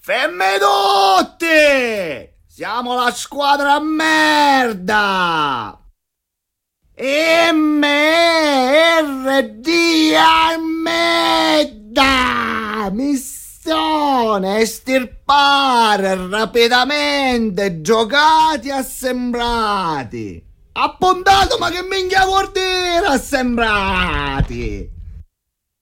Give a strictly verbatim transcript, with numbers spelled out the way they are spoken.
Femme tutti! Siamo la squadra merda! M R D merda! Missione estirpare rapidamente giocati assembrati! Appuntato, ma che minchia vuol dire assembrati?